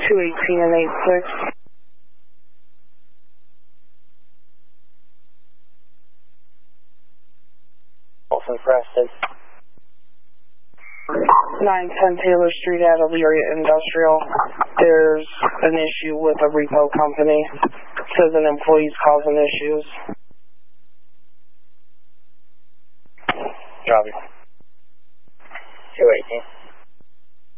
218 and 86. Also Preston. 910 Taylor Street at Elyria Industrial. There's an issue with a repo company. It says an employee's causing issues. Copy.